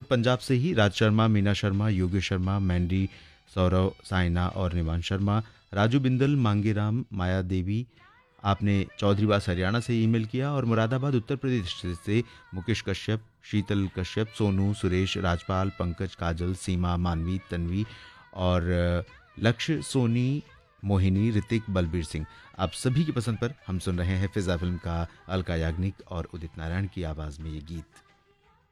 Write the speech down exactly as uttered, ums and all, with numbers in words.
पंजाब से ही राज शर्मा, मीना शर्मा, योगेश शर्मा, मैंडी, सौरव, साइना और निवान शर्मा, राजू बिंदल, मांगेराम, माया देवी, आपने चौधरीवास हरियाणा से ईमेल किया, और मुरादाबाद उत्तर प्रदेश से मुकेश कश्यप, शीतल कश्यप, सोनू, सुरेश, राजपाल, पंकज, काजल, सीमा, मानवी, तन्वी और लक्ष्य, सोनी, मोहिनी, ऋतिक, बलबीर सिंह। आप सभी की पसंद पर हम सुन रहे हैं फिजा फिल्म का अलका याग्निक और उदित नारायण की आवाज़ में ये गीत।